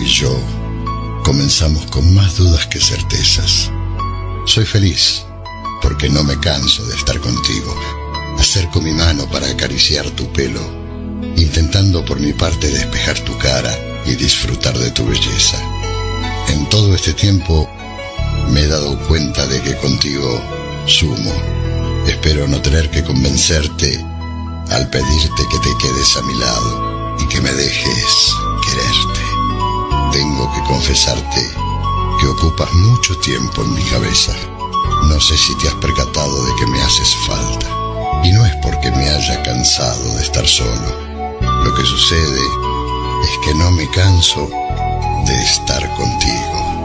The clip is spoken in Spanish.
y yo comenzamos con más dudas que certezas. Soy feliz porque no me canso de estar contigo. Acerco mi mano para acariciar tu pelo, intentando por mi parte despejar tu cara y disfrutar de tu belleza. En todo este tiempo me he dado cuenta de que contigo sumo. Espero no tener que convencerte al pedirte que te quedes a mi lado y que me dejes quererte. Tengo que confesarte que ocupas mucho tiempo en mi cabeza. No sé si te has percatado de que me haces falta. Y no es porque me haya cansado de estar solo. Lo que sucede es que no me canso